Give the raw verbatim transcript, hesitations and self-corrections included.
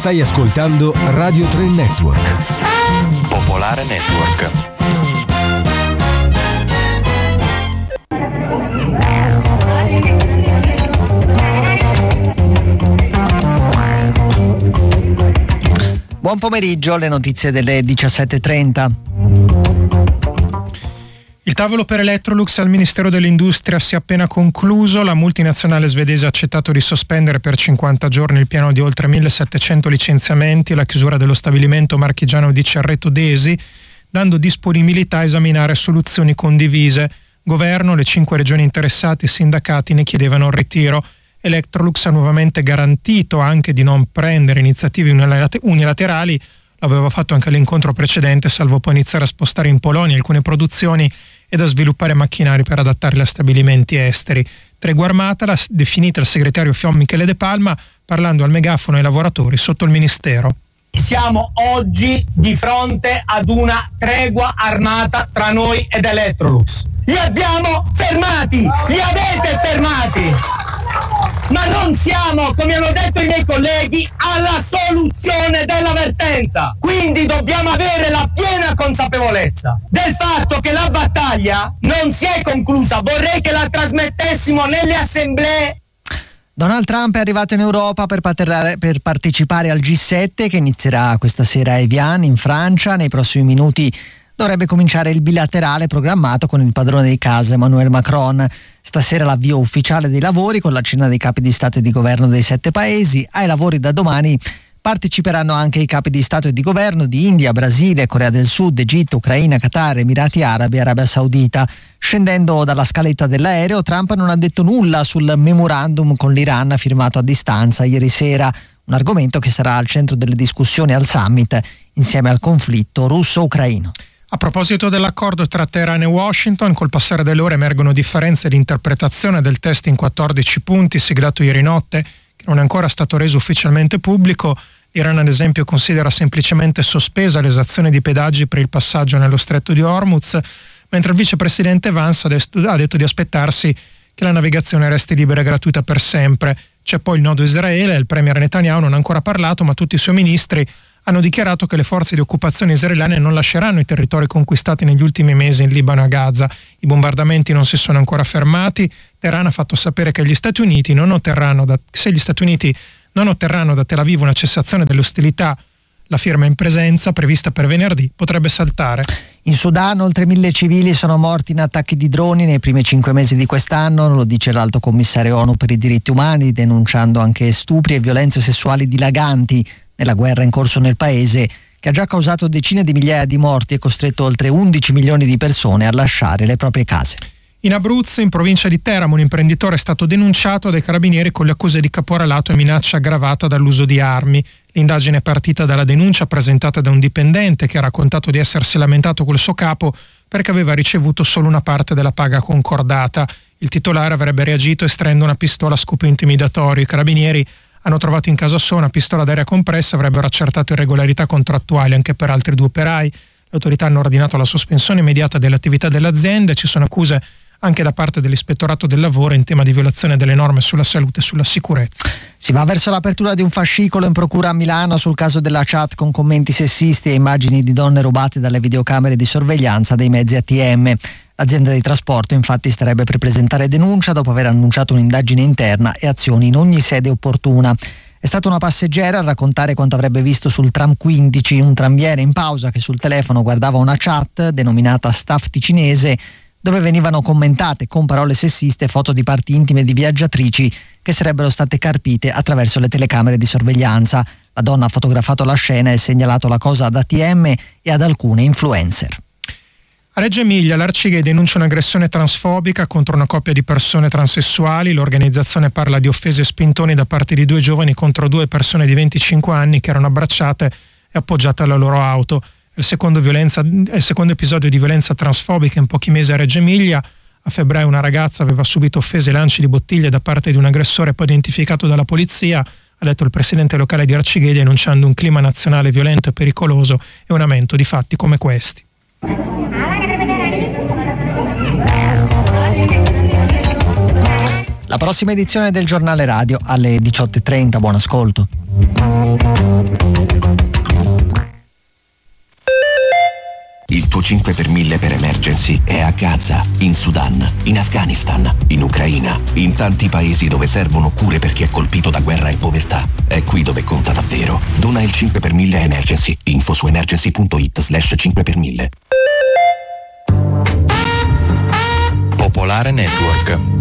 Stai ascoltando Radio tre Network. Popolare Network. Buon pomeriggio, le notizie delle diciassette e trenta. Il tavolo per Electrolux al Ministero dell'Industria si è appena concluso. La multinazionale svedese ha accettato di sospendere per cinquanta giorni il piano di oltre millesettecento licenziamenti e la chiusura dello stabilimento marchigiano di Cerreto d'Esi, dando disponibilità a esaminare soluzioni condivise. Governo, le cinque regioni interessate e sindacati ne chiedevano il ritiro. Electrolux ha nuovamente garantito anche di non prendere iniziative unilaterali. L'aveva fatto anche all'incontro precedente, salvo poi iniziare a spostare in Polonia alcune produzioni ed a sviluppare macchinari per adattarli a stabilimenti esteri. Tregua armata l'ha definita il segretario Fion Michele De Palma, parlando al megafono ai lavoratori sotto il ministero. Siamo oggi di fronte ad una tregua armata tra noi ed Electrolux. Li abbiamo fermati, li avete fermati, ma non siamo, come hanno detto i miei colleghi, alla soluzione della vertenza. Quindi dobbiamo avere la piena consapevolezza del fatto che la battaglia non si è conclusa. Vorrei che la trasmettessimo nelle assemblee. Donald Trump è arrivato in Europa per, paterare, per partecipare al G sette che inizierà questa sera a Evian in Francia. Nei prossimi minuti dovrebbe cominciare il bilaterale programmato con il padrone di casa Emmanuel Macron. Stasera l'avvio ufficiale dei lavori con la cena dei capi di Stato e di Governo dei sette paesi. Ai lavori da domani parteciperanno anche i capi di Stato e di Governo di India, Brasile, Corea del Sud, Egitto, Ucraina, Qatar, Emirati Arabi e Arabia Saudita. Scendendo dalla scaletta dell'aereo, Trump non ha detto nulla sul memorandum con l'Iran firmato a distanza ieri sera, un argomento che sarà al centro delle discussioni al summit insieme al conflitto russo-ucraino. A proposito dell'accordo tra Teheran e Washington, col passare delle ore emergono differenze di interpretazione del testo in quattordici punti siglato ieri notte, che non è ancora stato reso ufficialmente pubblico. L'Iran, ad esempio, considera semplicemente sospesa l'esazione di pedaggi per il passaggio nello stretto di Hormuz, mentre il vicepresidente Vance ha detto di aspettarsi che la navigazione resti libera e gratuita per sempre. C'è poi il nodo Israele. Il premier Netanyahu non ha ancora parlato, ma tutti i suoi ministri hanno dichiarato che le forze di occupazione israeliane non lasceranno i territori conquistati negli ultimi mesi in Libano e a Gaza. I bombardamenti non si sono ancora fermati. Teheran ha fatto sapere che gli Stati Uniti non otterranno da, se gli Stati Uniti non otterranno da Tel Aviv una cessazione delle ostilità, la firma in presenza, prevista per venerdì, potrebbe saltare. In Sudan oltre mille civili sono morti in attacchi di droni nei primi cinque mesi di quest'anno, lo dice l'Alto Commissario ONU per i diritti umani, denunciando anche stupri e violenze sessuali dilaganti nella guerra in corso nel paese, che ha già causato decine di migliaia di morti e costretto oltre undici milioni di persone a lasciare le proprie case. In Abruzzo, in provincia di Teramo, un imprenditore è stato denunciato dai carabinieri con le accuse di caporalato e minaccia aggravata dall'uso di armi. L'indagine è partita dalla denuncia presentata da un dipendente che ha raccontato di essersi lamentato col suo capo perché aveva ricevuto solo una parte della paga concordata. Il titolare avrebbe reagito estraendo una pistola a scopo intimidatorio. I carabinieri hanno trovato in casa sua una pistola d'aria compressa, avrebbero accertato irregolarità contrattuali anche per altri due operai. Le autorità hanno ordinato la sospensione immediata delle attività dell'azienda e ci sono accuse anche da parte dell'Ispettorato del Lavoro in tema di violazione delle norme sulla salute e sulla sicurezza. Si va verso l'apertura di un fascicolo in procura a Milano sul caso della chat con commenti sessisti e immagini di donne rubate dalle videocamere di sorveglianza dei mezzi A T M. L'azienda di trasporto infatti starebbe per presentare denuncia dopo aver annunciato un'indagine interna e azioni in ogni sede opportuna. È stata una passeggera a raccontare quanto avrebbe visto sul tram quindici, un tramviere in pausa che sul telefono guardava una chat denominata Staff Ticinese, dove venivano commentate con parole sessiste foto di parti intime di viaggiatrici che sarebbero state carpite attraverso le telecamere di sorveglianza. La donna ha fotografato la scena e segnalato la cosa ad A T M e ad alcune influencer. A Reggio Emilia l'Arcigay denuncia un'aggressione transfobica contro una coppia di persone transessuali. L'organizzazione parla di offese e spintoni da parte di due giovani contro due persone di venticinque anni che erano abbracciate e appoggiate alla loro auto. È il secondo, violenza, è il secondo episodio di violenza transfobica in pochi mesi a Reggio Emilia. A febbraio una ragazza aveva subito offese e lanci di bottiglie da parte di un aggressore poi identificato dalla polizia, ha detto il presidente locale di Arcigay, denunciando un clima nazionale violento e pericoloso e un aumento di fatti come questi. La prossima edizione del giornale radio alle diciotto e trenta. Buon ascolto. Il tuo cinque per mille per emergency è a Gaza, in Sudan, in Afghanistan, in Ucraina, in tanti paesi dove servono cure per chi è colpito da guerra e povertà. È qui dove conta davvero. Dona il cinque per mille a Emergency. Info su emergency punto it slash cinque per mille. Popolare Network.